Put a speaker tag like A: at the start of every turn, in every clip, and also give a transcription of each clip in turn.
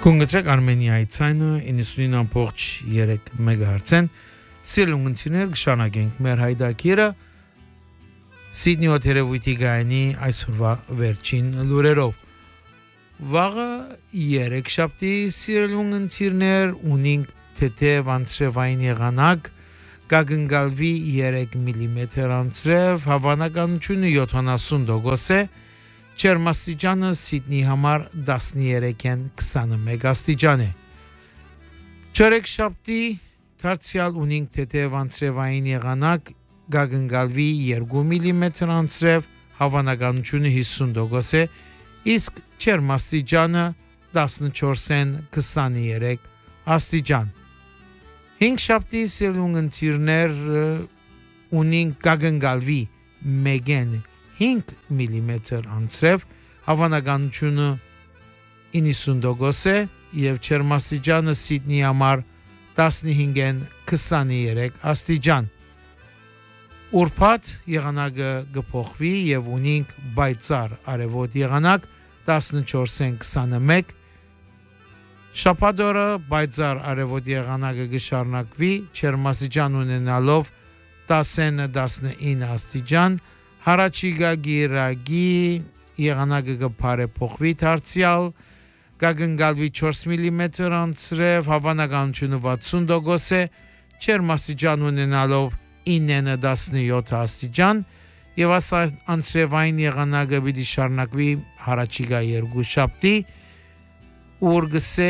A: Կոնգրետ Արմենիայի ցայնը 99.3 մեգահերցեն սիրելունգներ կշարունակենք մեր հայդակիրը Սիդնի օթերևույթի գայանի այսօրվա վերջին լուրերով Վաղը երեքշաբթի սիրելունգներ ունենք թեթև անցրևային եղանակ կագնգալվի 3 մմ անցրև հավանականությունը 70% է Չերմաստիճանը Սիդնի համար 13-ն 21 աստիճան է Չորեքշաբթի դարձյալ ունենք թեթև անցրևային եղանակ գագնգալվի 2 մմ անցրև հավանականությունը 50% է իսկ Չերմաստիճանը 14-ն 23 աստիճան Հինգշաբթի սիրելունգներ ունենք գագնգալվի 1-ն 5 մմ անցրև հավանականությունը 90% է եւ Չերմաստիճանը Սիդնի համար 15-ն 23 աստիճան Ուրբաթ եղանակը կփոխվի եւ ունենք բայցար արևոտ եղանակ 14-ն 21 Շաբաթօրը բայցար արևոտ եղանակը կշարունակվի Չերմաստիճան ունենալով 10-ն 19 աստիճան Հարաճիգա գիրագի եղանակը կփարեփոխվի դարձյալ կգնգալվի 4 մմ անցրև հավանականությունը 60% է Չերմաստիճան ունենալով 9-ն 17 աստիճան եւ անցրևային եղանակը պիտի շարունակվի Հարաճիգա երկուշաբթի ուրգսե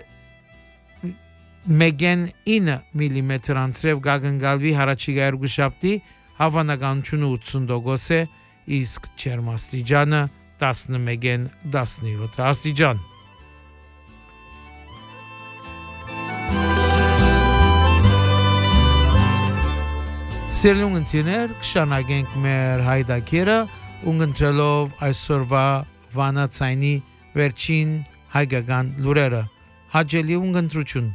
A: 1-ն 9 մմ անցրև կգնգալվի Հարաճիգա երկուշաբթի հավանականությունը 80% է իսկ Չերմաստիճանը 11-ն 17 աստիճան Սիրելունգներ կշարունակենք մեր հայդակիրը ունգընտրելով այսօրվա վանացայնի վերջին հայկական լուրերը հաջելի ունգընտրություն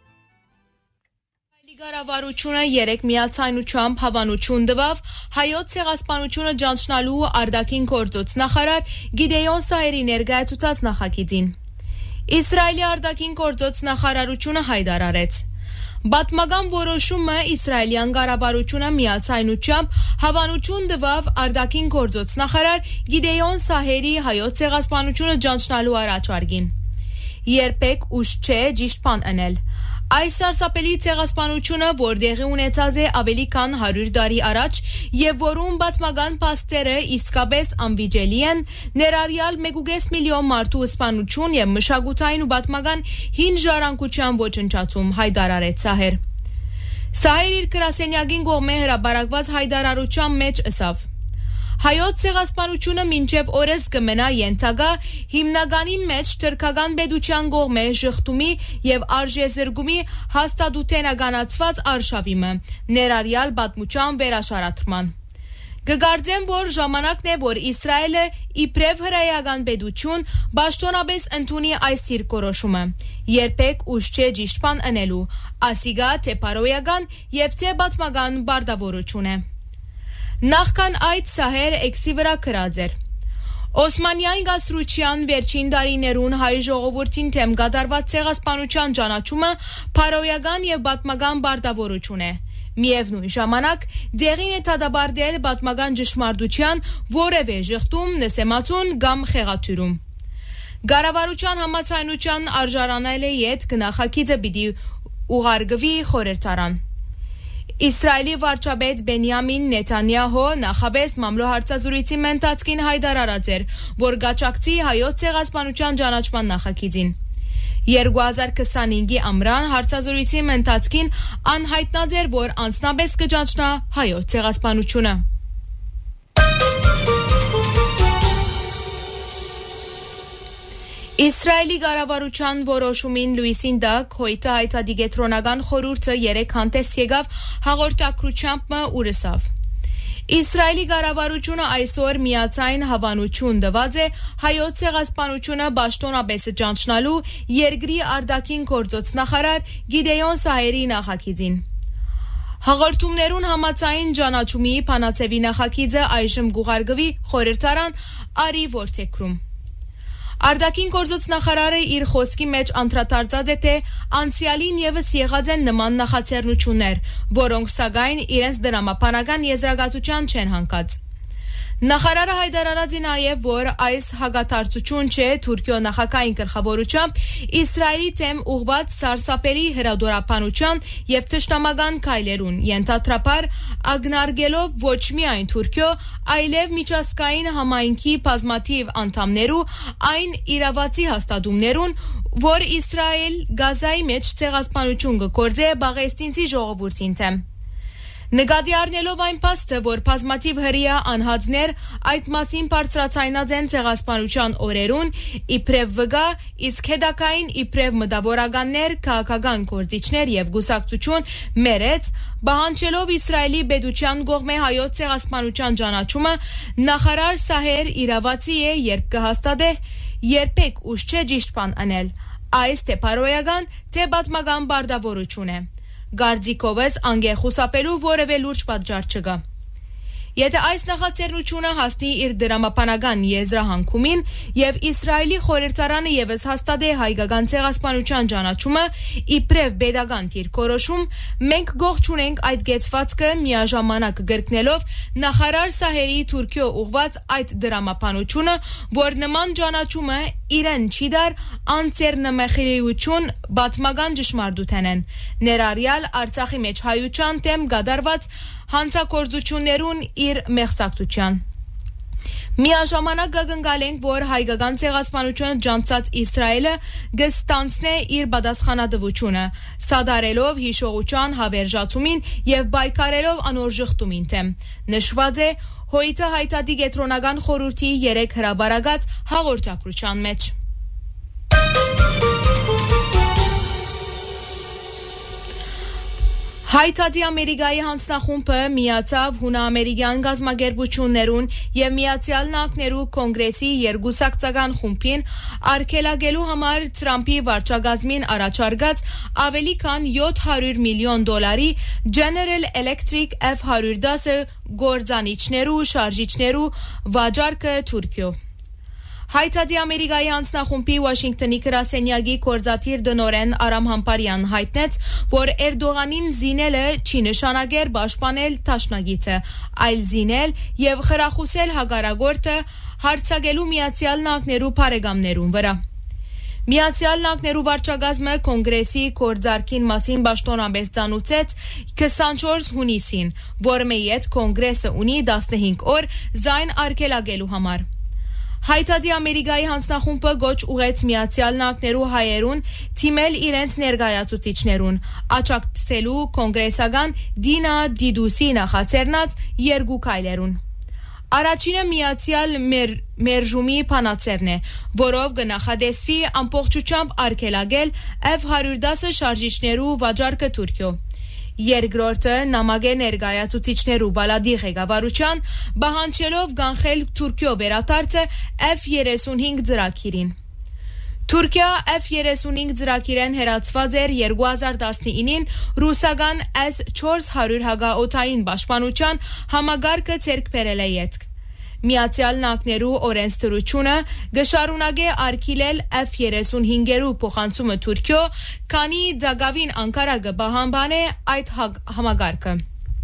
B: Կառավարությունը 3 միացայնությամբ հավանություն տվավ հայոց ցեղասպանությունը ճանչնալու արտաքին գործոց նախարար Գիդեոն Սահերի ներկայացուցած նախագիծին Իսրայելի արտաքին գործոց նախարարությունը հայտարարեց Բատմական որոշումը Իսրայելյան կառավարությունը միացայնությամբ հավանություն տվավ արտաքին գործոց նախարար Գիդեոն Սահերի հայոց ցեղասպանությունը ճանչնալու առաջարկին Երբեք ուշ չէ ճիշտ բան անել Այս սարսափելի ցեղասպանությունը, որ դեղի ունեցած է ավելի քան 100 տարի առաջ եւ որում բացմական փաստերը իսկապես անվիճելի են, ներառյալ 1.5 միլիոն մարդու սպանություն եւ մշակութային ու բացմական հին ժառանգության ոչնչացում հայտարարեց Սահեր։ Սահեր իր գրասենյակին կողմէ հրապարակված հայտարարության մեջ ասավ. Հայոց ցեղասպանությունը մինչև օրս կմնա ենթակա հիմնականին մեջ թրքական պետության կողմէ ժխտումի եւ արժեզրկումի հաստատութենականացված արշավիմը ներառյալ պատմության վերաշարադրման Կգարձեմ, որ ժամանակն է, որ Իսրայելը իբրև հրեական պետություն պաշտոնապես ընդունի այս դիրքորոշումը երբեք ուշ չէ ճիշտ բան անելու ասիգա թե պարոյական եւ թե պատմական բարդավորություն է Նախքան այդ Սահեր էքսի վրա գրած էր Օսմանյան գասրուչյան վերջին տարիներուն հայ ժողովրդին թեմ կատարված ցեղասպանության ճանաչումը փարոյական եւ պատմական բարդավորություն է Միևնույն ժամանակ դեղին է դադարել պատմական ճշմարտության որևէ ժխտում, նսեմացում կամ խեղաթյուրում Կառավարության համաձայնության արժանանալ է իդ գնահակիցը պիտի ուղարկվի խորհրդարան Իսրայելի վարչապետ Բենյամին Նեթանյահու նախաբես մամլոհարցազրույցի մենթացքին հայտարարած էր, որ գաճակցի հայոց ցեղասպանության ճանաչման նախագիծին 2025-ի ամռան հարցազրույցի մենթացքին անհայտնած էր, որ անձնապես կճանչնա հայոց ցեղասպանությունը Իսրայելի կառավարության որոշումին լույսին տակ հոյթը հայտարարական խորհուրդը 3 հանդես եկավ հաղորդակցությամբ ուրսավ Իսրայելի կառավարությունը այսօր միացայն հավանություն տված է հայոց ցեղասպանությունը պաշտոնապես ճանչնալու երկրի արտաքին գործոց նախարար Գիդեոն Սահերի նախագիծին Հաղորդումներուն համաձայն ճանաչումի Փանացեվի նախագիծը այժմ գուղարկվի խորհրդարան Արի Որթեքրում Արտաքին գործոց նախարարը իր խոսքի մեջ անդրադարձած է, թե անցյալին եւս եղած են նման նախաձեռնություններ, որոնք սակայն իրենց դրամապանական եզրակացության չեն հանգած։ Նախարարը հայտարարած է նաև, որ այս հագաթարցություն չէ Թուրքիո նախագահային գլխավորությամբ Իսրայելի դեմ ուղղված սարսափելի հրադորապանության եւ թշնամական քայլերուն, ենթադրաբար ագնարկելով ոչ միայն Թուրքիո, այլև միջազգային համայնքի բազմաթիվ անդամներու այն իրավացի հաստատումներուն, որ Իսրայել Գազայի մեջ ցեղասպանություն կգործե Պաղեստինցի ժողովրդին դեմ։ Նկատի առնելով այն փաստը, որ բազմաթիվ հրեա անհատներ այդ մասին բարձրացանած են ցեղասպանության օրերուն, իբրև վգա, իսկ հետագային իբրև մտավորականներ, քաղաքական գործիչներ եւ գուսակցություն մերեց, բանջելով Իսրայելի պետության կողմէ հայոց ցեղասպանության ճանաչումը, նախարար Սահեր իրավացի է, երբ կհաստատե երբեք ուշ չէ ճիշտ բան անել, այս թե պարոյական, թե պատմական բարդավորություն է։ Գարձիկովս անգե խուսափելու որևէ լուրջ պատճառ չկա։ Եթե այս նախաձեռնությունը հասնի իր դրամապանական եզրահանգումին եւ Իսրայելի խորհրդարանը եւս հաստատե հայկական ցեղասպանության ճանաչումը իբրև pedagogan դիրքորոշում, մենք գողջ ունենք այդ գեցվածքը միաժամանակ գրկնելով նախարար Սահերի Թուրքիո ուղված այդ դրամապանությունը, որ նման ճանաչումը իրեն չի դար անցերնմխելիություն բացմական ճշմարտութեն են, ներառյալ Արցախի մեջ հայության դեմ գդարված հանցագործություններուն իր մեղսակցության։ Միաժամանակ գգնգալենք, որ հայկական ցեղասպանությունը ջանցած Իսրայելը գստանցնե իր պատասխանատվությունը, սադարելով հիշողության հավերժացումին եւ բայկարելով անոր ժխտումին դեմ։ Նշված է հոյիթը հայտարարի կենտրոնական խորհրդի 3 հրաբարագած հաղորդակցության մեջ։ Հայտարարի Ամերիկայի հանձնախումբը միացավ հունա-ամերիկյան գազագերբություններուն եւ Միացյալ Նահանգներու կոնգրեսի երկուսակցական խումբին արգելակելու համար Թրամփի վարչակազմին առաջարկած ավելի քան $700 միլիոն General Electric F110 գործանիչներու շարժիչներու վաճառքը Թուրքիո։ Հայտարարի Ամերիկայի հանձնախումբի Վաշինգտոնի գրասենյակի գործադիր դնորեն Արամ Համբարյան հայտնեց, որ Էրդողանին զինելը չի նշանակեր պաշտպանել դաշնակիցը, այլ զինել եւ խրախուսել հակառակորդը հարձակելու Միացյալ Նահանգներու բարեկամներուն վրա։ Միացյալ Նահանգներու վարչակազմը կոնգրեսի գործարքին մասին պաշտոնապես ծանուցեց 24 հունիսին, որմե իդ կոնգրեսը ունի 15 օր զայն արգելակելու համար։ Հայտարարի Ամերիկայի հանձնախումբը գոչ ուղեց Միացյալ Նահանգներու հայերուն թիմել իրենց ներկայացուցիչներուն, աջակցելու կոնգրեսական Դինա Դիդուսի նախաձեռնած երկու քայլերուն։ Առաջինը Միացյալ մերժումի փանացերն է, որով կնախադեсվի ամբողջությամբ արգելակել F110 շարժիչներու վաճառքը Թուրքիո։ Երկրորդը նամակ է ներկայացուցիչներու բալադի ղեկավարության բանջելով կանխել Թուրքիո վերադարձը F-35 ծրագիրին։ Թուրքիա F-35 ծրագիրեն հերացված էր 2019-ին ռուսական S-400 հագաօդային պաշտպանության համագարկը ձեռք բերել է ետք։ Միացյալ Նահանգներու օրենսդրությունը գշարունակե արգելել F-35-երու փոխանցումը Թուրքիո, քանի դակավին Անկարա կբահանբանե այդ համագարկը։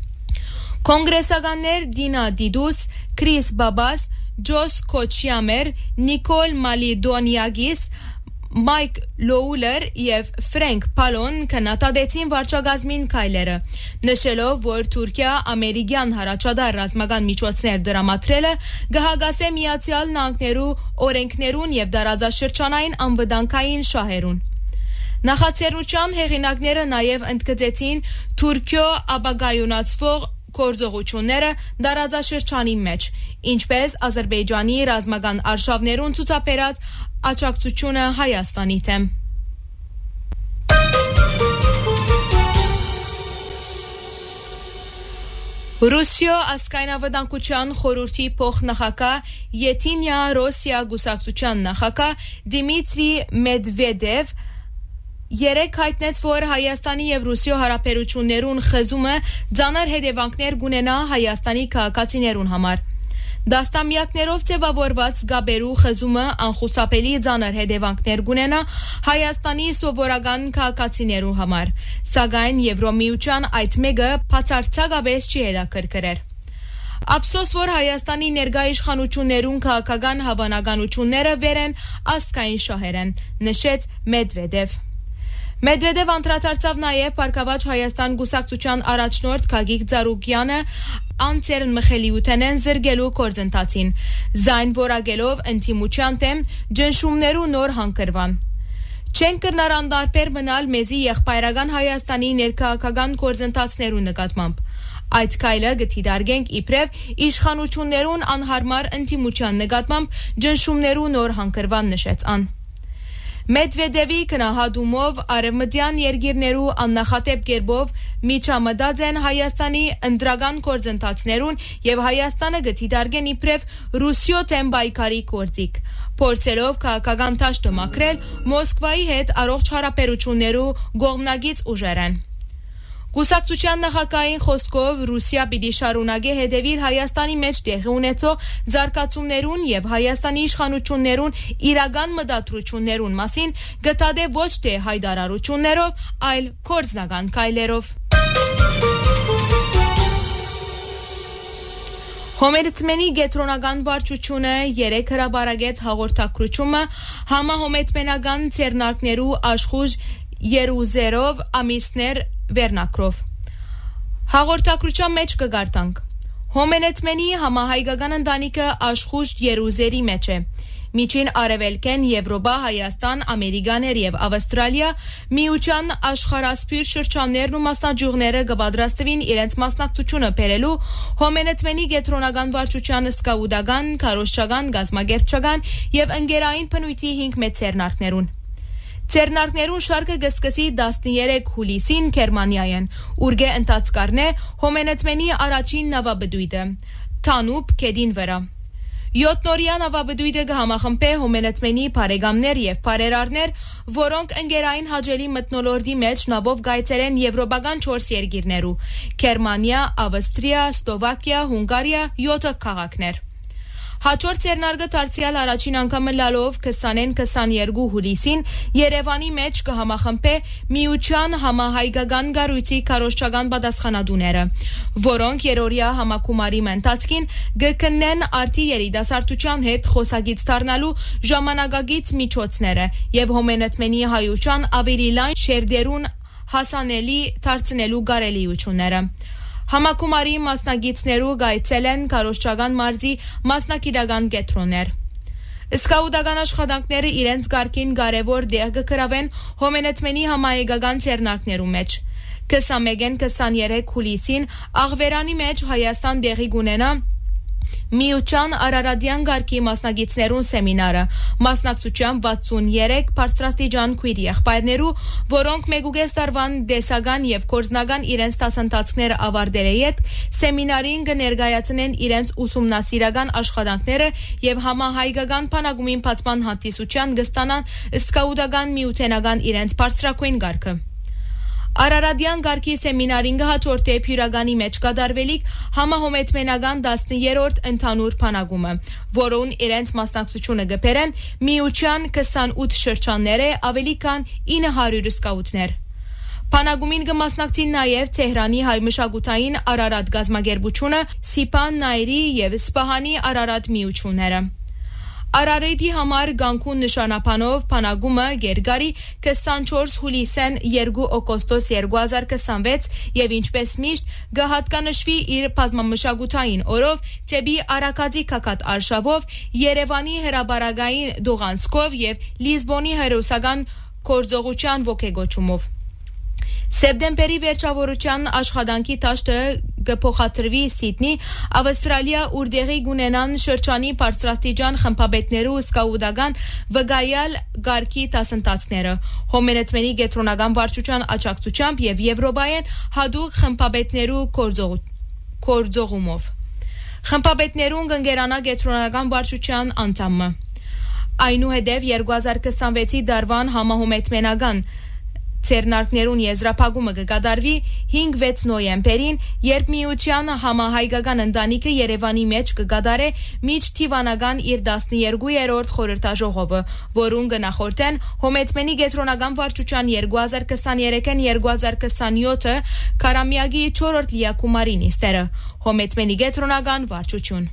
B: Կոնգրեսականներ Դինա Դիդուս, Քրիս Բաբաս, Ջոս Քոչյամեր, Նիկոլ Մալիդոնյագիս, Մայք Լոուլեր եւ Ֆրենկ Պալոն կնատադեցին վարչակազմին քայլերը, նշելով, որ Թուրքիա ամերիկյան հարաճադար ռազմական միջոցներ դրամատրելը գահագասե Միացյալ Նահանգներու օրենքներուն եւ դարաձաշրջանային անվտանգային շահերուն։ Նախաձեռնության հեղինակները նաեւ ընդգծեցին Թուրքիո ապագայունացվող գործողությունները դարաձաշրջանի մեջ, ինչպես Ադրբեջանի ռազմական արշավներուն ցուցաբերած աջակցությունը Հայաստանի դեմ։ Ռուսիո ազգայնավտանգության խորհրդի փոխնախագահ Եթինիա Ռոսիա գուսակցության նախագահ Դիմիտրի Մեդվեդև երեք հայտնեց, որ Հայաստանի եւ Ռուսիո հարաբերություններուն խզումը ծանր հետևանքներ կունենա Հայաստանի քաղաքացիներուն համար։ Դաստամյակներով ձևավորված գաբերու խզումը անխուսափելի ծանր հետևանքներ կունենա Հայաստանի սովորական քաղաքացիներու համար, սակայն Եվրոմիության այդ մեկը բացարձակապես չի հետաքրքրեր։ Ափսոս, որ Հայաստանի ներկա իշխանություններուն քաղաքական հավանականությունները վեր են ազգային շահեր են, նշեց Մեդվեդև։ Մեդվեդև անդրադարձավ նաև Պարկավաճ Հայաստան գուսակցության առաջնորդ Գագիկ Ծառուկյանը անցերն մխելիութենեն զրգելու կորձընթացին, զայն որակելով ընդդիմության դեմ ջնշումներու նոր հանգրվան։ Չեն կրնար անդարբեր մնալ մեզի եղբայրական Հայաստանի ներքաղաքական կորձընթացներու նկատմամբ։ Այդ քայլը գտիդարգենք իբրև իշխանություններուն անհարմար ընդդիմության նկատմամբ ջնշումներու նոր հանգրվան նշեց ան։ Մեդվեդևի քնահատումով արևմտյան երկիրներու աննախադեպ կերպով միջամտած են Հայաստանի ընդրական կորձընթացներուն եւ Հայաստանը գտիդարգեն իբրև Ռուսիո դեմ պայքարի կորձիկ, փորձելով քաղաքական դաշտը մաքրել Մոսկվայի հետ առողջ հարաբերություններու կողմնակից ուժերեն։ Գուսակցության նախագահային խոսքով Ռուսիա պիտի շարունակի հետևել Հայաստանի մեջ տեղի ունեցող զարգացումներուն եւ Հայաստանի իշխանություններուն իրական մտադրություններուն մասին գտադե ոչ թե հայտարարություններով, այլ կորձնական քայլերով։ Հոմետմենի գետրոնական վարչությունը երեք հրաբարագեց հաղորդակցությունը համահոմետմենական ցերնակներու աշխուժ երուզերով ամիսներ վերնակրով։ Հաղորդակցության մեջ կգարտանք։ Հոմենետմենի համահայկական ընտանիքը աշխուժ երուզերի մեջ է։ Միջին Արևելքեն Եվրոպա, Հայաստան, Ամերիկաներ եւ Ավստրալիա միության աշխարհասփյուր շրջաններն ու մասնաճյուղները կպատրաստվին իրենց մասնակցությունը բերելու հոմենետմենի գետրոնական վարչության սկաուտական, քարոզչական, գազագերբչական եւ ընկերային բնույթի 5 մեծ ցերնակներուն։ Ցերնակներուն շարքը կսկսի 13 հուլիսին Գերմանիայեն, ուրգե ընթացկարն է հոմենետմենի առաջին նավաբդույթը, Թանուբ քեդին վրա։ 7-նորյա նավաբդույթը կհամախմբե հոմենետմենի բարեկամներ եւ բարերարներ, որոնք ընկերային հաջելի մթնոլորտի մեջ նավով գայցել են եվրոպական 4 երկիրներու՝ Գերմանիա, Ավստրիա, Սլովակիա, Հունգարիա, 7 քաղաքներ։ Հաջորդ ցերնարգը դարձյալ առաջին անգամը լալով 20-22 հուլիսին Երևանի մեջ կհամախմբե միության համահայկական գարույցի քարոզչական պատասխանատուները, որոնք երորյա համակումարի ընթացքին կքննեն արդի երիտասարդության հետ խոսագից դառնալու ժամանակակից միջոցները եւ հոմենետմենի հայության ավելի լայն շերտերուն հասանելի դարձնելու կարելիությունները։ Համակումարի մասնագետներու գայցել են քարոզչական մարզի մասնակիտական կետրոններ։ Սկաուտական աշխատանքները իրենց գարկին կարևոր դեր կգրավեն հոմենետմենի համահայկական ցերնակներու մեջ։ 21-23 հուլիսին Աղվերանի մեջ Հայաստան դեղի կունենա Միության Արարատյան գարկի մասնագետներուն սեմինարը, մասնակցությամբ 63 բարձրաստիճան քույր եղբայրներու, որոնք մեգուգես տարվան դեսական եւ կորձնական իրենց դասընթացները ավարտել են, սեմինարին կներկայացնեն իրենց ուսումնասիրական աշխատանքները եւ համահայկական բանակումին բացման հանդիսության կստանան սկաուտական միութենական իրենց բարձրակույն գարկը։ Արարատյան գարկի սեմինարին կհաջորդե Փյուրագանի մեջ կատարվելիք համահոմետմենական 10-րդ ընդհանուր բանակումը, որոնց իրենց մասնակցությունը կբերեն միության 28 շրջանները ավելի քան 900 սկաուտներ։ Բանակումին կմասնակցին նաև Թեհրանի հայ մշակութային Արարատ գազագերբությունը, Սիփան Նայրի եւ Սպահանի Արարատ միությունները։ Արարատի համար Գանկուն նշանապանով բանակումը Գերգարի 24 հուլիսեն 2 օգոստոս 2026 եւ ինչպես միշտ կհատկանշվի իր բազմամշակութային օրով թեպի Արաքածի կակատ արշավով Երևանի հրաբարագային դողանցքով եւ Լիզբոնի հերոսական կորձողության ոգեգոճումով։ Սեպտեմբերի վերջավորության աշխատանքի տաշտը կփոխադրվի Սիդնի, Ավստրալիա, ուր դեղի կունենան շրջանի բարձրաստիճան խմբապետներու սկաուտական վկայալ գարկի դասընթացները, հոմենետմենի գետրոնական վարչության աջակցությամբ եւ Եվրոպայեն հատուկ խմբապետներու կորձողումով։ Խմբապետներուն կընկերանա գետրոնական վարչության անդամը։ Այնուհետև 2026-ի դարվան համահոմետմենական Ցերնարկներուն եզրափակումը կգադարվի 5-6 նոյեմբերին, երբ Միության համահայկական ընտանիքը Երևանի մեջ կգադարե միջթիվանական իր 12-րդ խորհրդաժողովը, որուն կնախորդեն Հոմեյթմենի կենտրոնական վարչության 2023-ն 2027 քարամյակի 4-րդ լիակումարի նիստերը։ Հոմեյթմենի կենտրոնական վարչություն։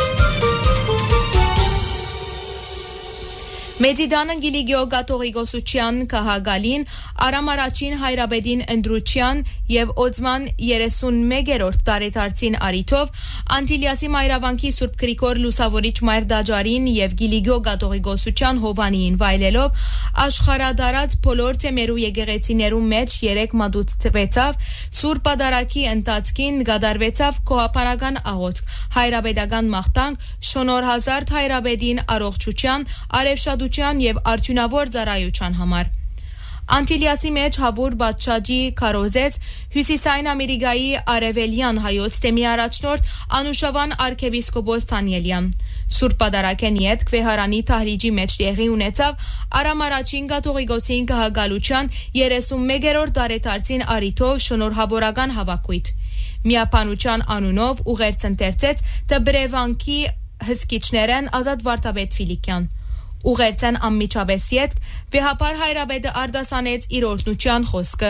B: Մեծիդանը Գիլիգիո Կաթողիկոսության քահագալին Արամ առաջին հայրաբեդին ընդրության եւ Օծման 31-րդ տարեդարձին արիթով Անտիլիասի մայրավանքի Սուրբ Գրիգոր Լուսավորիչ Մայր Դաջարին եւ Գիլիգիո Կաթողիկոսության Հովանիին վայելելով աշխարհադարած բոլոր թեմերու եկեղեցիներու մեջ 3 մատուց տվեցավ Սուրբ Պատարագի ընթացքին գդարվեցավ կոհապանական աղոթք հայրաբեդական մաղթանք շնորհազարդ հայրաբեդին առողջության արևշադության եւ արդյունավոր ծառայության համար Անտիլիասի մեջ հավուր բաչաջի կարոզեց Հյուսիսային Ամերիկայի արևելյան հայոց թեմի առաջնորդ Անուշավան arczepiskopos Թանիելյան Սուրբ Պատարագեն յետ քվեհարանի թահրիջի մեջ տեղի ունեցավ Արամ առաջին կաթողիկոսին քահագալության 31-րդ տարեդարձին արիթով շնորհավորական հավաքույթ Միապանության անունով ուղերձ ընթերցեց Տբրևանքի հսկիչներեն Ազատ Վարդապետ Ֆիլիկյան Ուղերձեն անմիջապես յետք վեհապար հայրաբեդը արդասանեց իր օրհնության խոսքը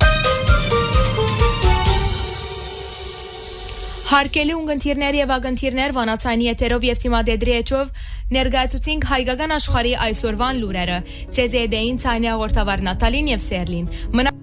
B: Հարկելի ունգընթիրներ եւ ագընթիրներ վանացայնի եթերով եւ թիմադեդրի էջով ներկայացուցինք հայկական աշխարհի այսօրվան լուրերը ցեզեդեին ցայնի հաղորդավար Նատալին եւ Սերլին